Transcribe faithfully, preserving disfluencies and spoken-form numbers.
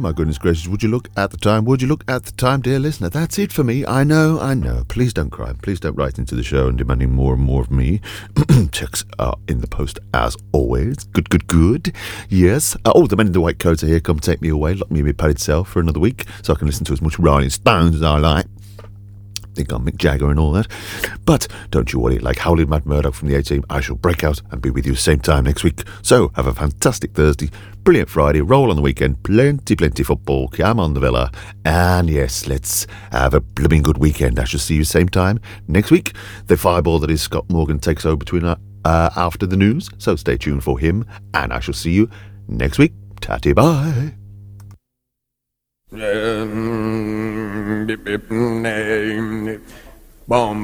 My goodness gracious, would you look at the time? Would you look at the time, dear listener? That's it for me. I know, I know. Please don't cry. Please don't write into the show and demanding more and more of me. Checks are in the post as always. Good, good, good. Yes. Uh, oh, the men in the white coats are here. Come take me away. Lock me in my padded cell for another week so I can listen to as much Rolling Stones as I like. Think I'm Mick Jagger and all that. But don't you worry, like Howling Mad Murdoch from the A-Team, I shall break out and be with you same time next week. So have a fantastic Thursday, brilliant Friday, roll on the weekend, plenty, plenty football, come on the Villa, and yes, let's have a blooming good weekend. I shall see you same time next week. The fireball that is Scott Morgan takes over between uh, uh, after the news, so stay tuned for him, and I shall see you next week. Tatty bye. Bom